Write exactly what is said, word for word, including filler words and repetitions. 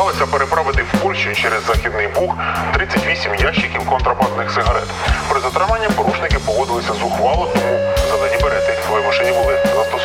намагалися переправити в Польщу через Західний Буг тридцять вісім ящиків контрабандних сигарет. При затриманні порушники поводилися зухвало, тому